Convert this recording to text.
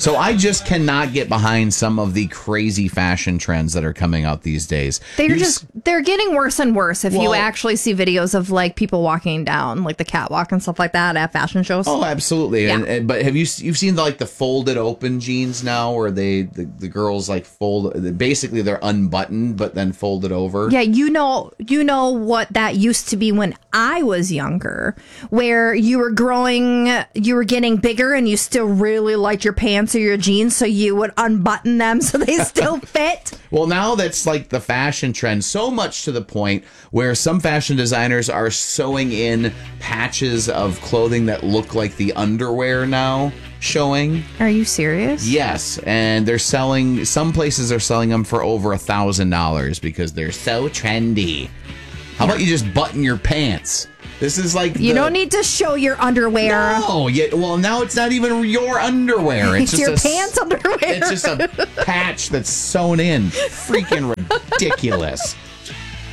So I just cannot get behind some of the crazy fashion trends that are coming out these days. They're getting worse and worse if you Well, actually see videos of like people walking down like the catwalk and stuff like that at fashion shows. Oh, absolutely. Yeah. But have you've seen the folded open jeans now where the girls like fold, basically they're unbuttoned but then folded over? Yeah, you know what that used to be when I was younger, where you were getting bigger and you still really liked your pants or your jeans, so you would unbutton them so they still fit. Well, now that's like the fashion trend, so much to the point where some fashion designers are sewing in patches of clothing that look like the underwear now showing. Are you serious? Yes, and some places are selling them for over $1,000 because they're so trendy. How about you just button your pants? This is like you don't need to show your underwear. No, well, now it's not even your underwear. It's your pants underwear. It's just a patch that's sewn in. Freaking ridiculous.